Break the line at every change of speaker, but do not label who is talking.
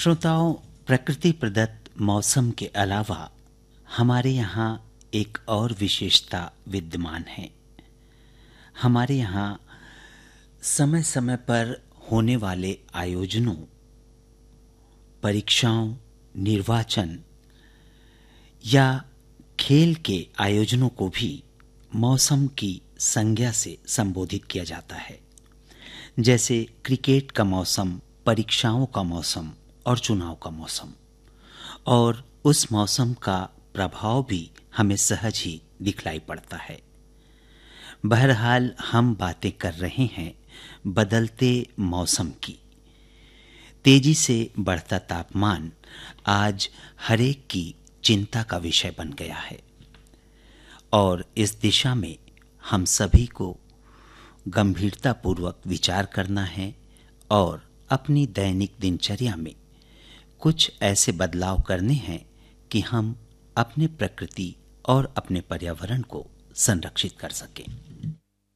श्रोताओं, प्रकृति प्रदत्त मौसम के अलावा हमारे यहाँ एक और विशेषता विद्यमान है। हमारे यहाँ समय समय पर होने वाले आयोजनों, परीक्षाओं, निर्वाचन या खेल के आयोजनों को भी मौसम की संज्ञा से संबोधित किया जाता है। जैसे क्रिकेट का मौसम, परीक्षाओं का मौसम और चुनाव का मौसम, और उस मौसम का प्रभाव भी हमें सहज ही दिखलाई पड़ता है। बहरहाल हम बातें कर रहे हैं बदलते मौसम की। तेजी से बढ़ता तापमान आज हरेक की चिंता का विषय बन गया है और इस दिशा में हम सभी को गंभीरतापूर्वक विचार करना है और अपनी दैनिक दिनचर्या में कुछ ऐसे बदलाव करने हैं कि हम अपने प्रकृति और अपने पर्यावरण को संरक्षित कर सकें।